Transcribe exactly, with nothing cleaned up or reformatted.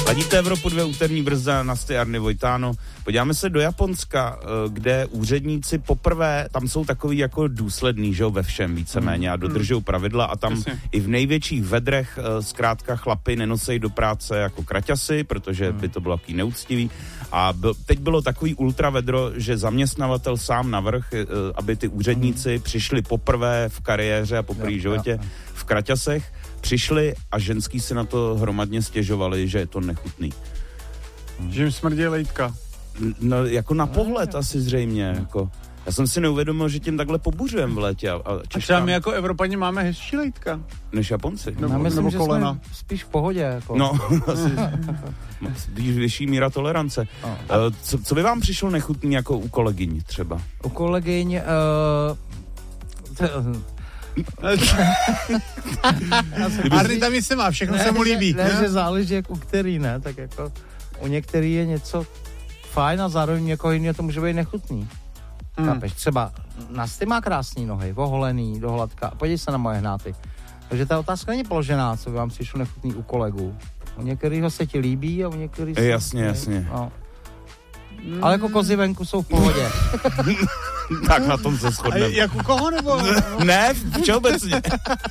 Ladíte Evropu dvě, úterní brzda, Nasty, Arny, Vojtáno. Podíváme se do Japonska, kde úředníci poprvé, tam jsou takový jako důsledný, že jo, ve všem víceméně a dodržují pravidla a tam Jasně. i v největších vedrech zkrátka chlapy nenosejí do práce jako kraťasy, protože by to bylo takový neúctivý. A byl, teď bylo takový ultravedro, že zaměstnavatel sám navrch, aby ty úředníci přišli poprvé v kariéře a poprvé v životě v kraťasech, přišli a ženský si na to hromadně stěžovali, že je to nechutný. Že jim smrdí lejtka. No, jako na pohled asi zřejmě, jako. Já jsem si neuvědomil, že tím takhle pobuřujem v létě. A, a, a třeba my jako Evropani máme hezčí lejtka. Než Japonci. Nebo, Já myslím, nebo že kolena. Jsme spíš v pohodě. Jako. No, asi spíš vyšší míra tolerance. No. Uh, co, co by vám přišlo nechutný jako u kolegyň třeba? U kolegyň... Uh, Arny tam se má, všechno ne, se mu líbí. Ne, ne, že záleží jak u který, ne, tak jako u některý je něco fajn a zároveň někoho jiného to může být nechutný. Hmm. Kapeš, třeba Nasty má krásný nohy, oholený, dohladka, podívej se na moje hnáty. Takže ta otázka není položená, co by vám přišlo nechutný u kolegů. U některýho se ti líbí a u některých se... Jasně, jasně. No. Ale jako kozy venku jsou v pohodě. Tak na tom se shodneme. Jak u koho nebo? Ne, všeobecně.